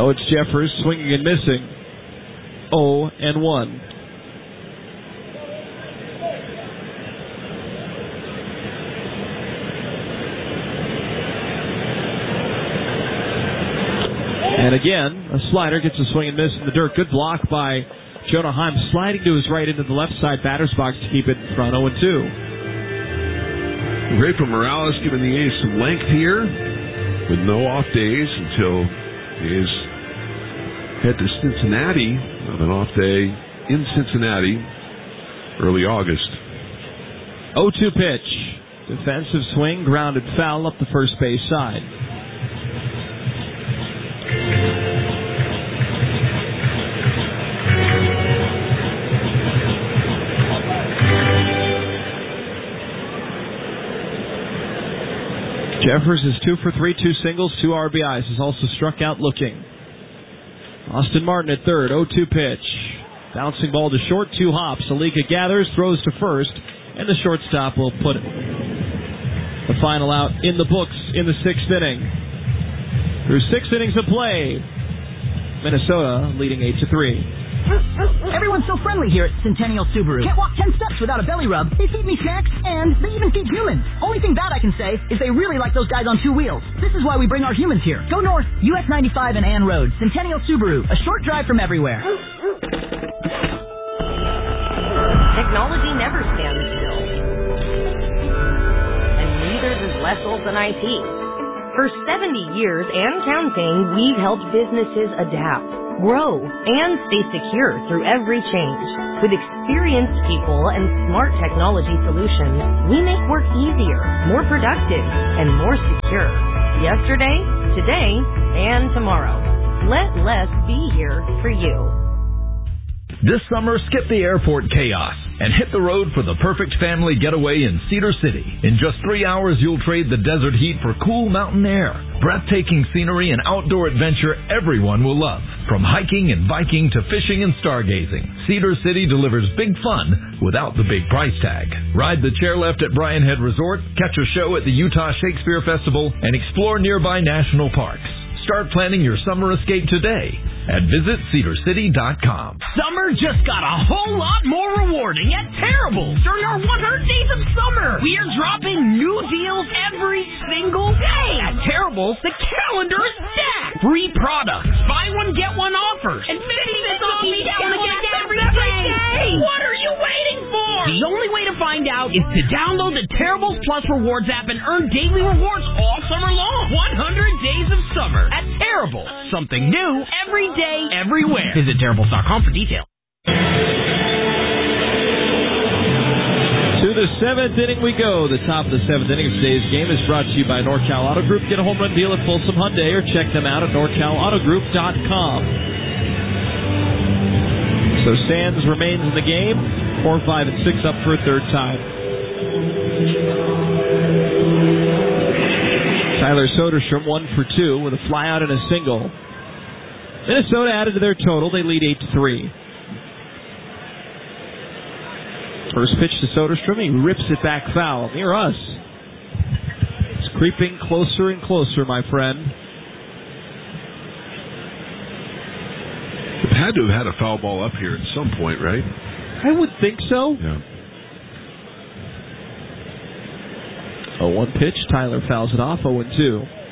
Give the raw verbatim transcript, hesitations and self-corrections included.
No, it's Jeffers swinging and missing. oh and one. And again, a slider gets a swing and miss in the dirt. Good block by Jonah Heim, sliding to his right into the left side batter's box to keep it in front. oh and two. Great for Morales, giving the A's some length here with no off days until the A's head to Cincinnati on an off day in Cincinnati early August. oh two pitch. Defensive swing, grounded foul up the first base side. Jeffers is two for three, two singles, two R B Is. Is also struck out looking. Austin Martin at third, oh two pitch. Bouncing ball to short, two hops. Alika gathers, throws to first, and the shortstop will put it. The final out in the books in the sixth inning. Through six innings of play, Minnesota leading eight to three. Everyone's so friendly here at Centennial Subaru. Can't walk ten steps without a belly rub. They feed me snacks, and they even feed humans. Only thing bad I can say is they really like those guys on two wheels. This is why we bring our humans here. Go north, U S ninety-five and Ann Road. Centennial Subaru, a short drive from everywhere. Technology never stands still. And neither does less Olson I T. For seventy years and counting, we've helped businesses adapt, grow, and stay secure through every change. With experienced people and smart technology solutions, we make work easier, more productive, and more secure. Yesterday, today, and tomorrow. Let less be here for you. This summer, skip the airport chaos and hit the road for the perfect family getaway in Cedar City. In just three hours, you'll trade the desert heat for cool mountain air, breathtaking scenery, and outdoor adventure everyone will love. From hiking and biking to fishing and stargazing, Cedar City delivers big fun without the big price tag. Ride the chairlift at Bryan Head Resort, catch a show at the Utah Shakespeare Festival, and explore nearby national parks. Start planning your summer escape today at visit cedar city dot com. Summer just got a whole lot more rewarding at Terribles during our one hundred days of summer. We are dropping new deals every single day. At Terribles, the calendar is stacked. Free products, buy one, get one offers, and fifty cents off each gallon of gas every day. What are you waiting for? The only way to find out is to download the Terribles Plus Rewards app and earn daily rewards all summer long. one hundred days of summer at Terribles. Something new every day, everywhere. Visit terribles dot com for details. To the seventh inning we go. The top of the seventh inning of today's game is brought to you by NorCal Auto Group. Get a home run deal at Folsom Hyundai or check them out at norcal auto group dot com. So Sands remains in the game. Four, five, and six up for a third time. Tyler Soderstrom one for two with a flyout and a single. Minnesota added to their total. They lead eight to three. First pitch to Soderstrom. He rips it back foul near us. It's creeping closer and closer, my friend. It had to have had a foul ball up here at some point, right? I would think so. Yeah. oh one pitch. Tyler fouls it off. oh and two.